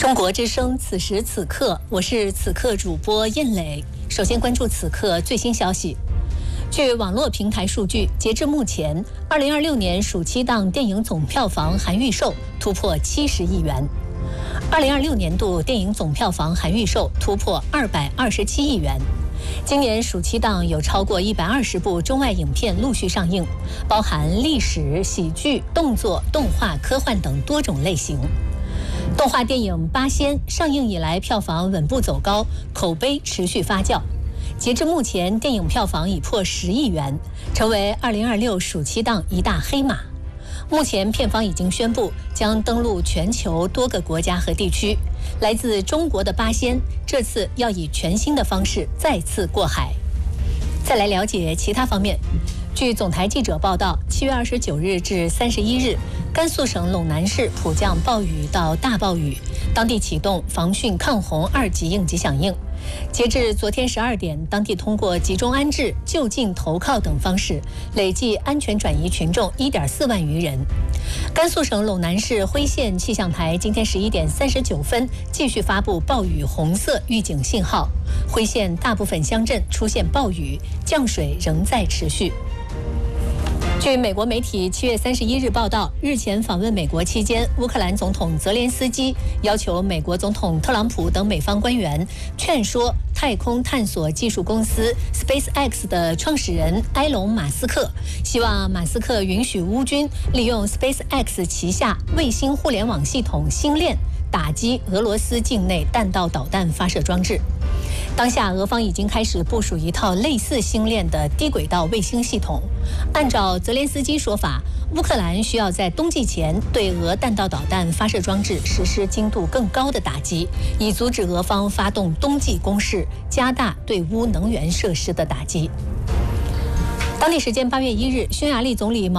中国之声，此时此刻，我是此刻主播燕磊。首先关注此刻最新消息。据网络平台数据，截至目前，2026年暑期档电影总票房含预售突破70亿元。2026年度电影总票房含预售突破227亿元。今年暑期档有超过120部中外影片陆续上映，包含历史、喜剧、动作、动画、科幻等多种类型。动画电影《八仙》上映以来，票房稳步走高，口碑持续发酵。截至目前，电影票房已破10亿元，成为2026暑期档一大黑马。目前片方已经宣布将登陆全球多个国家和地区。来自中国的《八仙》这次要以全新的方式再次过海。再来了解其他方面。据总台记者报道，7月29日至31日，甘肃省陇南市普降暴雨到大暴雨，当地启动防汛抗洪2级应急响应。截至昨天12点，当地通过集中安置、就近投靠等方式，累计安全转移群众1.4万余人。甘肃省陇南市辉县气象台今天11点39分继续发布暴雨红色预警信号，辉县大部分乡镇出现暴雨，降水仍在持续。据美国媒体7月31日报道，日前访问美国期间，乌克兰总统泽连斯基要求美国总统特朗普等美方官员劝说太空探索技术公司 SpaceX 的创始人埃隆·马斯克，希望马斯克允许乌军利用 SpaceX 旗下卫星互联网系统星链打击俄罗斯境内弹道导弹发射装置。当下，俄方已经开始部署一套类似星链的低轨道卫星系统。按照泽连斯基说法，乌克兰需要在冬季前对俄弹道导弹发射装置实施精度更高的打击，以阻止俄方发动冬季攻势，加大对乌能源设施的打击。当地时间8月1日，匈牙利总理